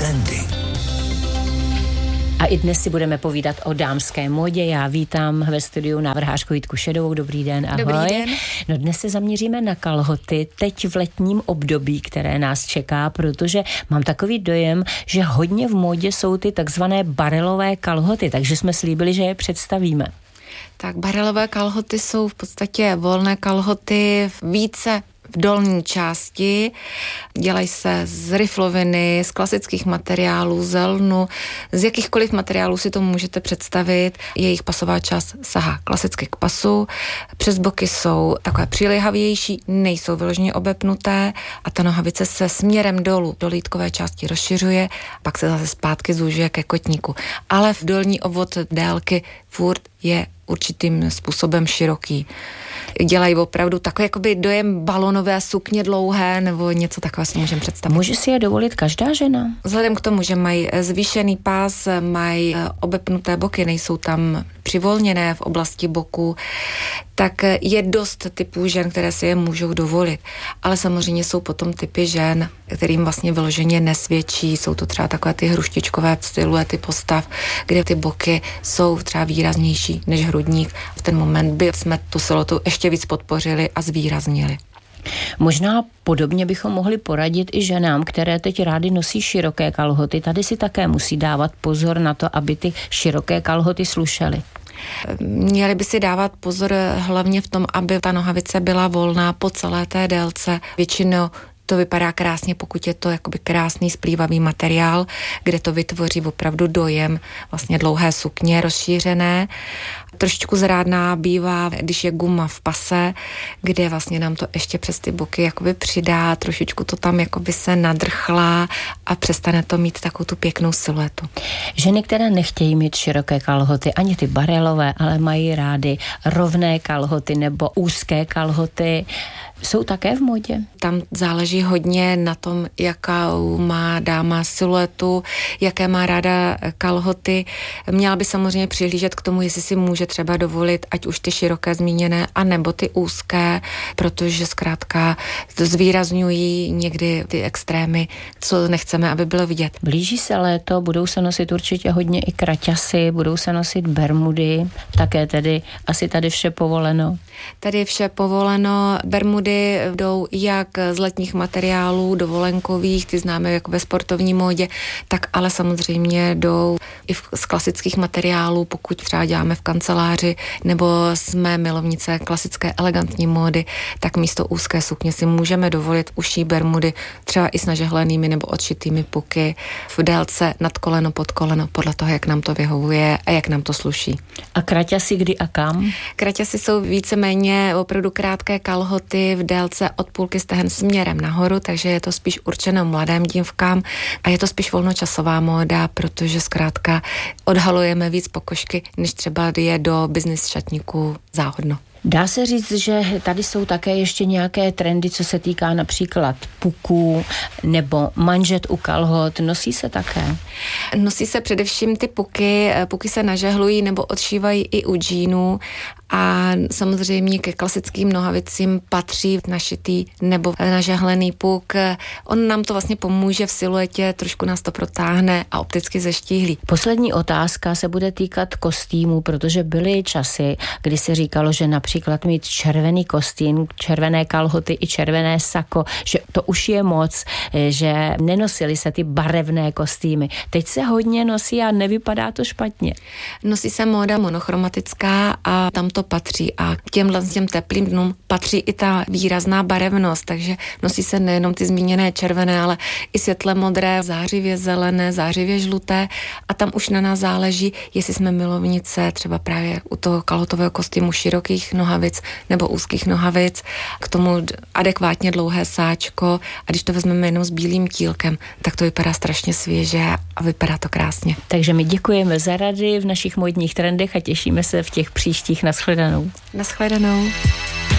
Trendy. A i dnes si budeme povídat o dámské módě. Já vítám ve studiu návrhářku Jitku Šedovou. Dobrý den, ahoj. Dobrý den. No dnes se zaměříme na kalhoty, teď v letním období, které nás čeká, protože mám takový dojem, že hodně v módě jsou ty takzvané barelové kalhoty, takže jsme slíbili, že je představíme. Tak barelové kalhoty jsou v podstatě volné kalhoty, více v dolní části. Dělají se z rifloviny, z klasických materiálů, z lnu, z jakýchkoliv materiálů si to můžete představit. Jejich pasová část sahá klasicky k pasu. Přes boky jsou takové přilehavější, nejsou vyloženě obepnuté a ta nohavice se směrem dolů do lítkové části rozšiřuje, pak se zase zpátky zúžuje ke kotníku. Ale v dolní obvod délky furt je určitým způsobem široký. Dělají opravdu takový jakoby dojem balonové sukně dlouhé nebo něco takového si můžeme představit. Může si je dovolit každá žena? Vzhledem k tomu, že mají zvýšený pás, mají obepnuté boky, nejsou tam přivolněné v oblasti boku, tak je dost typů žen, které si je můžou dovolit. Ale samozřejmě jsou potom typy žen, kterým vlastně vyloženě nesvědčí. Jsou to třeba takové ty hruštičkové siluety postav, kde ty boky jsou třeba výraznější než hrudník. V ten moment by jsme tu siluetu ještě víc podpořili a zvýraznili. Možná podobně bychom mohli poradit i ženám, které teď rády nosí široké kalhoty. Tady si také musí dávat pozor na to, aby ty široké kalhoty slušely. Měli by si dávat pozor hlavně v tom, aby ta nohavice byla volná po celé té délce. Většinou to vypadá krásně, pokud je to jakoby krásný splývavý materiál, kde to vytvoří opravdu dojem vlastně dlouhé sukně rozšířené. Trošičku zrádná bývá, když je guma v pase, kde vlastně nám to ještě přes ty boky jakoby přidá, trošičku to tam jakoby se nadrchlá a přestane to mít takovou tu pěknou siluetu. Ženy, které nechtějí mít široké kalhoty, ani ty barelové, ale mají rády rovné kalhoty nebo úzké kalhoty, jsou také v modě? Tam záleží hodně na tom, jakou má dáma siluetu, jaké má ráda kalhoty. Měla by samozřejmě přihlížet k tomu, jestli si může třeba dovolit, ať už ty široké zmíněné, anebo ty úzké, protože zkrátka zvýrazňují někdy ty extrémy, co nechceme, aby bylo vidět. Blíží se léto, budou se nosit určitě hodně i kraťasy, budou se nosit bermudy, také tedy asi tady vše povoleno. Tady vše povoleno, bermudy jdou jak z letních materiálů, dovolenkových, ty známe jako ve sportovní módě, tak ale samozřejmě jdou i z klasických materiálů, pokud třeba děláme v kanceláři, nebo jsme milovnice klasické elegantní módy, tak místo úzké sukně si můžeme dovolit užší bermudy, třeba i s nažehlenými nebo odšitými puky v délce nad koleno, pod koleno, podle toho, jak nám to vyhovuje a jak nám to sluší. A kraťasy kdy a kam? Kraťasy jsou víceméně opravdu krátké kalhoty v délce od půlky stehen směrem nahoru, takže je to spíš určeno mladým dívkám a je to spíš volnočasová móda, protože zkrátka odhalujeme víc pokožky, než třeba je do business šatníků záhodno. Dá se říct, že tady jsou také ještě nějaké trendy, co se týká například puků nebo manžet u kalhot. Nosí se také? Nosí se především ty puky. Puky se nažehlují nebo odšívají i u džínů a samozřejmě ke klasickým nohavicím patří našitý nebo nažehlený puk. On nám to vlastně pomůže v siluetě, trošku nás to protáhne a opticky zeštíhlí. Poslední otázka se bude týkat kostýmů, protože byly časy, kdy se říkalo, že například mít červený kostým, červené kalhoty i červené sako, že to už je moc, že nenosily se ty barevné kostýmy. Teď se hodně nosí a nevypadá to špatně. Nosí se móda monochromatická a tam to patří a k těm teplým dnům patří i ta výrazná barevnost, takže nosí se nejenom ty zmíněné červené, ale i světle modré, zářivě zelené, zářivě žluté a tam už na nás záleží, jestli jsme milovnice třeba právě u toho kalhotového kostýmu širokých nohavic nebo úzkých nohavic, k tomu adekvátně dlouhé sáčko a když to vezmeme jenom s bílým tílkem, tak to vypadá strašně svěže a vypadá to krásně. Takže my děkujeme za rady v našich módních trendech a těšíme se v těch příštích. Nashledanou. Nashledanou.